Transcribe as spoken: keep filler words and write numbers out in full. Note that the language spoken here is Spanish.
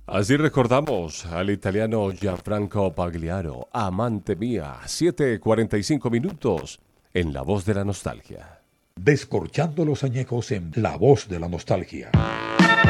Así recordamos al italiano Gianfranco Pagliaro, Amante Mía, siete cuarenta y cinco minutos, en La Voz de la Nostalgia. Descorchando los añejos en La Voz de la Nostalgia.